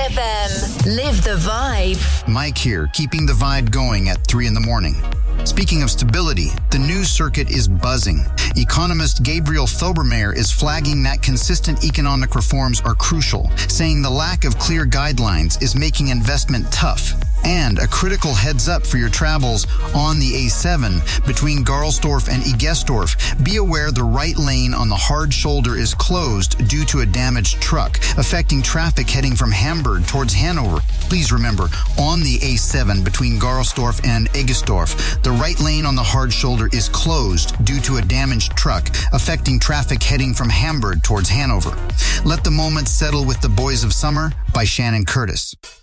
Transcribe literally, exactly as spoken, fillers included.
F M. Live the vibe. Mike here, keeping the vibe going at three in the morning. Speaking of stability, the news circuit is buzzing. Economist Gabriel Felbermayr is flagging that consistent economic reforms are crucial, saying the lack of clear guidelines is making investment tough. And a critical heads up for your travels on the A seven between Garlsdorf and Egestorf. Be aware the right lane on the hard shoulder is closed due to a damaged truck, affecting traffic heading from Hamburg towards Hanover. Please remember, on the A seven between Garlsdorf and Egestorf, the right lane on the hard shoulder is closed due to a damaged truck, affecting traffic heading from Hamburg towards Hanover. Let the moment settle with The Boys of Summer by Shannon Curtis.